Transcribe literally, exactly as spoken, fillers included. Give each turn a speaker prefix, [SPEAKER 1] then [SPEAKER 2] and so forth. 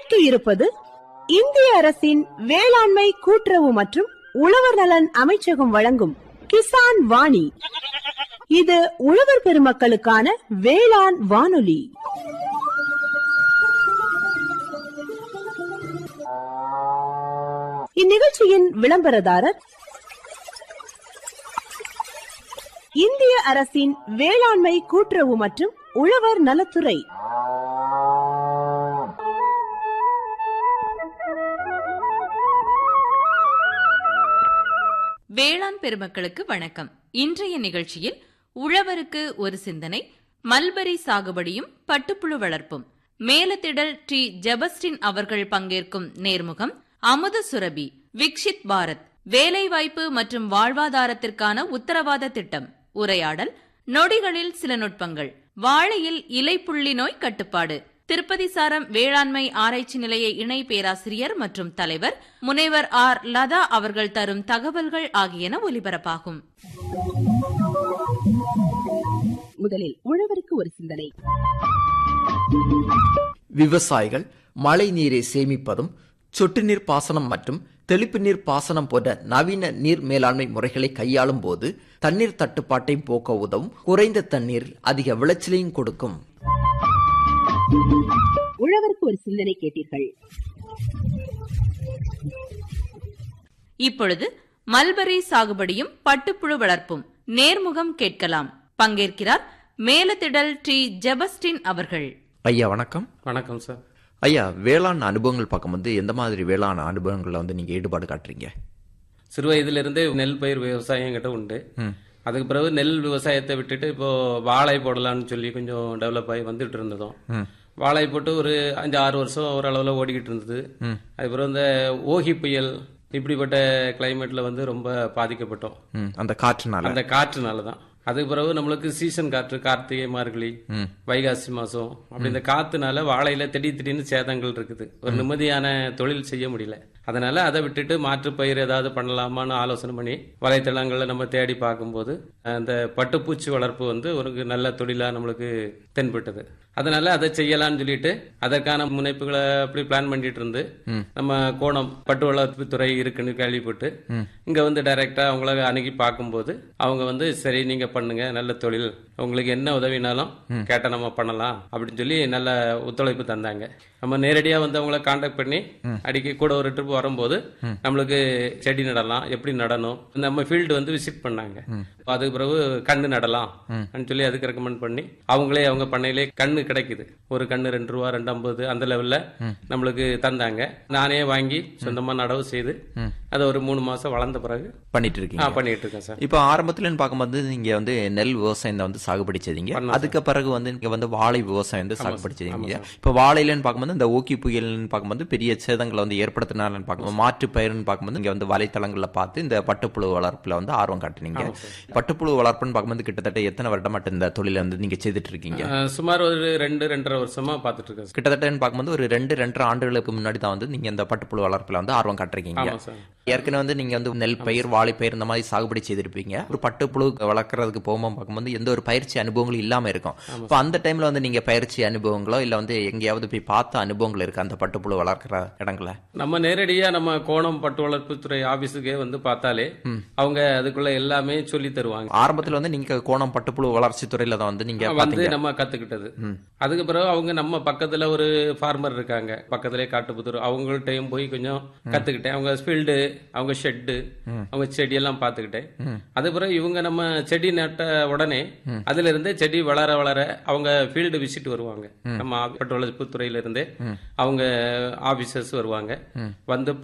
[SPEAKER 1] கேட்க இருப்பது இந்திய அரசின் வேளாண்மை கூட்டுறவு மற்றும் உழவர் நலன் அமைச்சகம் வழங்கும் கிசான் வாணி. இது உழவர் பெருமக்களுக்கான வேளாண் வானொலி. இந்நிகழ்ச்சியின் விளம்பரதாரர் இந்திய அரசின் வேளாண்மை கூட்டுறவு மற்றும் உழவர் நலத்துறை.
[SPEAKER 2] வேளாண் பெருமக்களுக்கு வணக்கம். இன்றைய நிகழ்ச்சியில் உழவருக்கு ஒரு சிந்தனை, மல்பரி சாகுபடியும் பட்டுப்புழு வளர்ப்பும், மேலத்திடல் டி ஜெபஸ்டின் அவர்கள் பங்கேற்கும் நேர்முகம், அமுத சுரபி, விக்ஷித் பாரத், வேலைவாய்ப்பு மற்றும் வாழ்வாதாரத்திற்கான உத்தரவாத திட்டம், உரையாடல், நொடிகளில் சில நுட்பங்கள், வாழையில் இலைப்புள்ளி நோய் கட்டுப்பாடு, திருப்பதி சாரம் வேளாண்மை ஆராய்ச்சி நிலைய இணை பேராசிரியர் மற்றும் தலைவர் முனைவர் ஆர் லதா அவர்கள் தரும் தகவல்கள் ஆகியன ஒலிபரப்பாகும்.
[SPEAKER 1] முதலில் உழவருக்கு ஒரு சிந்தனை.
[SPEAKER 3] விவசாயிகள் மழை நீரை சேமிப்பதும் சொட்டு நீர் பாசனம் மற்றும் தெளிப்பு நீர் பாசனம் போன்ற நவீன நீர் மேலாண்மை முறைகளை கையாளும் போது தண்ணீர் தட்டுப்பாட்டை போக்க உதவும். குறைந்த தண்ணீர் அதிக விளைச்சலையும் கொடுக்கும்.
[SPEAKER 1] உழவருக்கு ஒரு சிந்தனை கேட்டீர்கள்.
[SPEAKER 2] இப்பொழுது மல்பரி சாகுபடியும் பட்டுப்புழு வளர்ப்பும் நேர்முகம் கேட்கலாம். பங்கேற்கிறார் மேலத்திடல் டி ஜெபஸ்டின் அவர்கள்.
[SPEAKER 3] ஐயா வணக்கம்.
[SPEAKER 4] வணக்கம் சார்.
[SPEAKER 3] ஐயா, வேளாண் அனுபவங்கள் பார்க்கும்போது எந்த மாதிரி வேளாண் அனுபவங்கள்ல வந்து நீங்க ஈடுபாடு காட்டுறீங்க?
[SPEAKER 4] சிறு வயதிலிருந்தே நெல் பயிர் விவசாயம் கிட்ட உண்டு. அதுக்கு பிறகு நெல் விவசாயத்தை விட்டுட்டு இப்போ வாழை போடலாம்னு சொல்லி கொஞ்சம் டெவலப் ஆகி வந்துட்டு இருந்ததும், வாழை போட்டு ஒரு அஞ்சு ஆறு வருஷம் ஓரளவுல ஓடிக்கிட்டு இருந்தது. அதுக்கப்புறம் இந்த ஓகி புயல் இப்படிப்பட்ட கிளைமேட்ல வந்து ரொம்ப பாதிக்கப்பட்டோம்.
[SPEAKER 3] அந்த காற்றுனால
[SPEAKER 4] அந்த காற்றுனாலதான். அதுக்கு பிறகு நம்மளுக்கு சீசன் காற்று, கார்த்திகை, மார்கழி, வைகாசி மாசம், அப்படி இந்த காத்துனால வாழையில திடீர் திடீர்னு சேதங்கள் இருக்குது. ஒரு நிம்மதியான தொழில் செய்ய முடியல. அதனால அதை விட்டுட்டு மாற்று பயிர் ஏதாவது பண்ணலாமான்னு ஆலோசனை பண்ணி வலைத்தளங்கள்ல நம்ம தேடி பார்க்கும்போது அந்த பட்டுப்பூச்சி வளர்ப்பு வந்து ஒரு நல்ல தொழிலா நம்மளுக்கு தென்பட்டது. அதனால அதை செய்யலாம்னு சொல்லிட்டு அதற்கான முனைப்புகளை அப்படி பிளான் பண்ணிட்டு இருந்து நம்ம கோணம் பட்டு வளர்ப்பு துறை இருக்குன்னு கேள்விப்பட்டு இங்க வந்து டைரக்டா அவங்கள அணுகி பார்க்கும்போது அவங்க வந்து சரி நீங்க பண்ணுங்க, நல்ல தொழில், உங்களுக்கு என்ன உதவினாலும் கேட்ட நம்ம பண்ணலாம் அப்படின்னு சொல்லி நல்ல ஒத்துழைப்பு தந்தாங்க. நம்ம நேரடியா வந்து அவங்கள கான்டாக்ட் பண்ணி அடிக்கடி கூட ஒரு ட்ரிப் வரும்போது நம்மளுக்கு செடி நடலாம், எப்படி நடணும், நம்ம ஃபீல்டு வந்து விசிட் பண்ணாங்க. அதுக்கு பிறகு கண்ணு நடலாம் சொல்லி அதுக்கு ரெக்கமெண்ட் பண்ணி அவங்களே அவங்க பண்ணையிலே கண்ணு கிடைக்குது. ஒரு கண்ணு ரெண்டு ரூபா ரெண்டு ஐம்பது அந்த லெவல்ல நம்மளுக்கு தந்தாங்க. நானே வாங்கி சொந்தமா நடவு செய்து அதை ஒரு மூணு மாசம் வளர்ந்த பிறகு
[SPEAKER 3] பண்ணிட்டு இருக்கீங்க.
[SPEAKER 4] பண்ணிட்டு இருக்கேன் சார்.
[SPEAKER 3] இப்ப ஆரம்பத்துல பார்க்கும்போது நீங்க வந்து நெல் விவசாயம் வந்து சாகுபடி செய்தீங்க. அதுக்கு பிறகு வந்து நீங்க வந்து வாழை விவசாயம் வந்து சாகுபடி செய்தீங்க. இப்ப வாழையிலன்னு பார்க்கும்போது இந்த ஓக்கி புயல்னு பார்க்கும்போது பெரிய சேதங்களை வந்து ஏற்படுத்தினாலும் பார்க்கும்போது மாற்று பயிர்னு பார்க்கும்போது இங்க வந்து வலைத்தளங்கள்ல பார்த்து இந்த பட்டுப்புழு வளர்ப்புல வந்து ஆர்வம் காட்டுனீங்க. பட்டுப்புழு வளர்ப்புன்னு பார்க்கும்போது கிட்டத்தட்ட எத்தனை வருடம் மட்டும் இந்த தொழில வந்து நீங்க செய்துட்டு இருக்கீங்க?
[SPEAKER 4] சுமார் ஒரு ரெண்டு ரெண்டரை வருஷமா பாத்துட்டு இருக்கேன்.
[SPEAKER 3] கிட்டத்தட்ட பார்க்கும்போது ஒரு ரெண்டு ரெண்டரை ஆண்டுகளுக்கு முன்னாடி தான் வந்து நீங்க இந்த பட்டுப்புழு வளர்ப்புல வந்து ஆர்வம் காட்டுறீங்க. ஏற்கனவே வந்து நீங்க வந்து நெல் பயிர், வாழை பயிர் இந்த மாதிரி சாகுபடி செய்திருப்பீங்க. ஒரு பட்டுப்புழு வளர்க்கறதுக்கு போகும்போது பார்க்கும்போது எந்த ஒரு பயிற்சி அனுபவங்களும் இல்லாம இருக்கும். இப்போ அந்த டைம்ல வந்து நீங்க பயிற்சி அனுபவங்களோ இல்ல வந்து எங்கேயாவது போய் பார்த்த அனுபவங்கள் இருக்கு அந்த பட்டுப்புழு வளர்க்கிற இடங்கள?
[SPEAKER 4] நம்ம நேரடியா நம்ம கோணம் பட்டு வளர்ப்புத்துறை ஆபீஸுக்கே வந்து பார்த்தாலே அவங்க அதுக்குள்ள எல்லாமே சொல்லி தருவாங்க.
[SPEAKER 3] ஆரம்பத்துல வந்து நீங்க கோணம் பட்டுப்புழு வளர்ச்சி துறையில தான் வந்து நீங்க
[SPEAKER 4] வந்து நம்ம கத்துக்கிட்டது. அதுக்கு பிறகு அவங்க நம்ம பக்கத்துல ஒரு ஃபார்மர் இருக்காங்க, பக்கத்திலே காட்டுப்புத்தூர், அவங்கள்ட்டையும் போய் கொஞ்சம் கத்துக்கிட்டேன். அவங்க ஃபீல்டு, அவங்க ஷெட்டு, அவங்க செடி எல்லாம் பாத்துக்கிட்டேன். அது பிறகு இவங்க நம்ம செடி நட்ட உடனே அதுல இருந்தே செடி வளர வளர அவங்க ஃபீல்டு விசிட் வருவாங்க. நம்ம பட்டு வளர்ப்பு துறையில இருந்தே அவங்க ஆபீசர்ஸ் வருவாங்க, வந்து